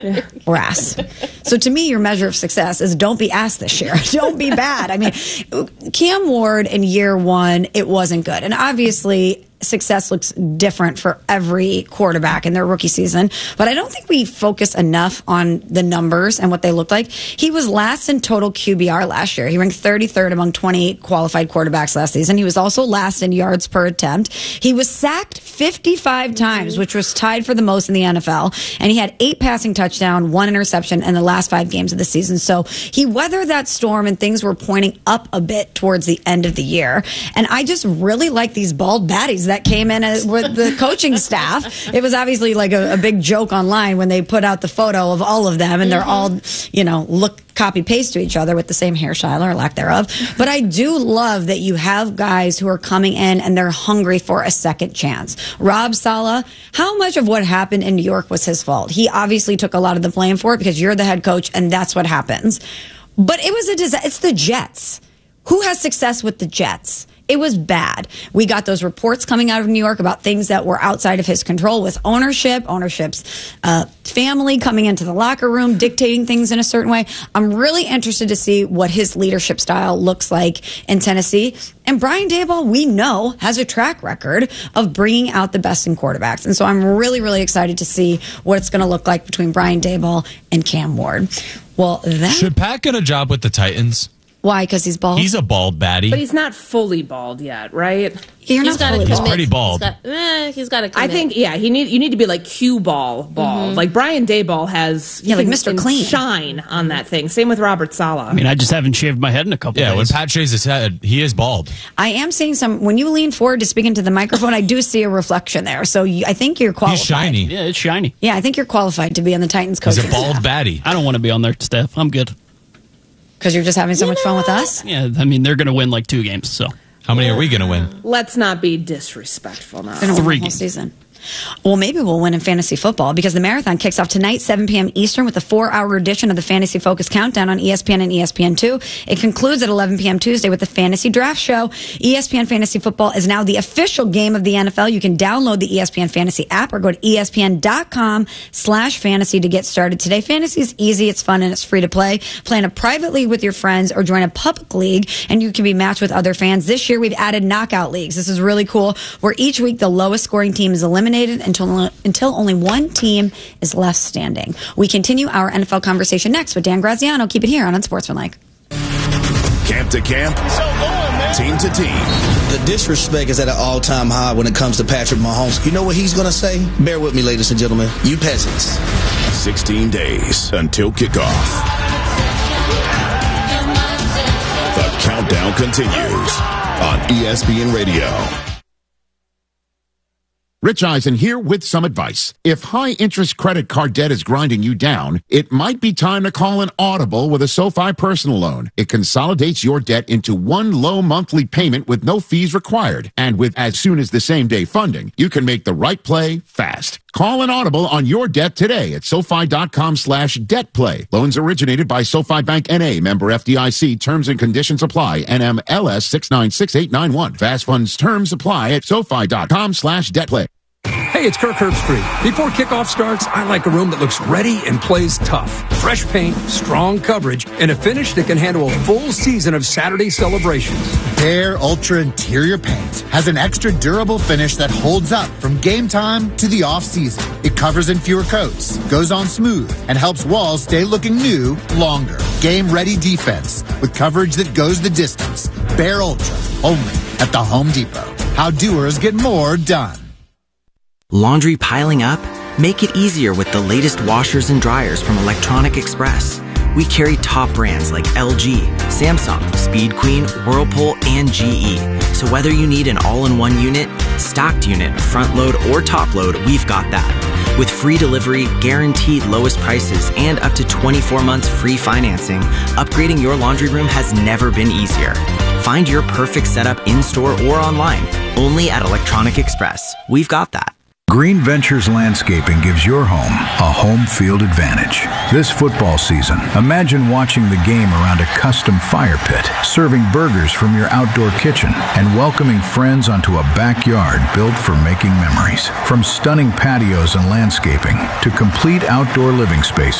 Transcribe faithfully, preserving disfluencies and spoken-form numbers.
or ass. So to me, your measure of success is don't be ass this year. Don't be bad. I mean, Cam Ward in year one, it wasn't good. And obviously, success looks different for every quarterback in their rookie season. But I don't think we focus enough on the numbers and what they look like. He was last in total Q B R last year. He ranked thirty-third among twenty-eight qualified quarterbacks last season. He was also last in yards per attempt. He was sacked fifty-five times, which was tied for the most in the N F L. And he had eight passing touchdowns, one interception in the last five games of the season. So he weathered that storm and things were pointing up a bit towards the end of the year. And I just really like these bald baddies that came in as, with the coaching staff. It was obviously like a, a big joke online when they put out the photo of all of them, and they're all, you know, look copy paste to each other with the same hairstyle or lack thereof. But I do love that you have guys who are coming in and they're hungry for a second chance. Rob Saleh, how much of what happened in New York was his fault? He obviously took a lot of the blame for it because you're the head coach and that's what happens. But it was a disaster. It's the Jets. Who has success with the Jets? It was bad. We got those reports coming out of New York about things that were outside of his control with ownership, ownership's uh, family coming into the locker room, dictating things in a certain way. I'm really interested to see what his leadership style looks like in Tennessee. And Brian Daboll, we know, has a track record of bringing out the best in quarterbacks. And so I'm really, really excited to see what it's going to look like between Brian Daboll and Cam Ward. Well, that... Should Pat get a job with the Titans? Why? Because he's bald? He's a bald baddie. But he's not fully bald yet, right? You're he's not got He's pretty bald. He's got, eh, he's got to I think, yeah, he need you need to be like cue ball bald. Mm-hmm. Like Brian Daboll has, yeah, like Mister Clean, shine on that thing. Same with Robert Saleh. I mean, I just haven't shaved my head in a couple. Yeah, days. when Pat shaves his head, he is bald. I am seeing some. When you lean forward to speak into the microphone, I do see a reflection there. So you, I think you're qualified. He's shiny. Yeah, it's shiny. Yeah, I think you're qualified to be on the Titans coaching staff. He's a bald staff. baddie. I don't want to be on their staff. I'm good. Because you're just having so you much know, fun with us? Yeah, I mean, they're going to win like two games, so. How many are we going to win? Let's not be disrespectful now. Three games. games. Season. Well, maybe we'll win in fantasy football because the marathon kicks off tonight, seven p.m. Eastern, with a four-hour edition of the Fantasy Focus Countdown on E S P N and E S P N two. It concludes at eleven p.m. Tuesday with the Fantasy Draft Show. E S P N Fantasy Football is now the official game of the N F L. You can download the E S P N Fantasy app or go to espn.com slash fantasy to get started today. Fantasy is easy, it's fun, and it's free to play. Play in a private league with your friends or join a public league, and you can be matched with other fans. This year, we've added knockout leagues. This is really cool, where each week the lowest scoring team is eliminated until until only one team is left standing. We continue our N F L conversation next with Dan Graziano. Keep it here on Unsportsmanlike. Camp to camp, team to team. The disrespect is at an all-time high when it comes to Patrick Mahomes. You know what he's going to say? Bear with me, ladies and gentlemen. You peasants. sixteen days until kickoff. The countdown continues on E S P N Radio. Rich Eisen here with some advice. If high-interest credit card debt is grinding you down, it might be time to call an audible with a SoFi personal loan. It consolidates your debt into one low monthly payment with no fees required. And with as soon as the same-day funding, you can make the right play fast. Call an audible on your debt today at SoFi.com slash debt play. Loans originated by SoFi Bank N A, member F D I C. Terms and conditions apply. N M L S six nine six eight nine one. Fast funds terms apply at SoFi.com slash debt play. Hey, it's Kirk Herbstreit. Before kickoff starts, I like a room that looks ready and plays tough. Fresh paint, strong coverage, and a finish that can handle a full season of Saturday celebrations. Behr Ultra Interior Paint has an extra durable finish that holds up from game time to the off-season. It covers in fewer coats, goes on smooth, and helps walls stay looking new longer. Game-ready defense with coverage that goes the distance. Behr Ultra, only at the Home Depot. How doers get more done. Laundry piling up? Make it easier with the latest washers and dryers from Electronic Express. We carry top brands like L G, Samsung, Speed Queen, Whirlpool, and G E. So whether you need an all-in-one unit, stocked unit, front load, or top load, we've got that. With free delivery, guaranteed lowest prices, and up to twenty-four months free financing, upgrading your laundry room has never been easier. Find your perfect setup in-store or online, only at Electronic Express. We've got that. Green Ventures Landscaping gives your home a home field advantage. This football season, imagine watching the game around a custom fire pit, serving burgers from your outdoor kitchen, and welcoming friends onto a backyard built for making memories. From stunning patios and landscaping to complete outdoor living spaces,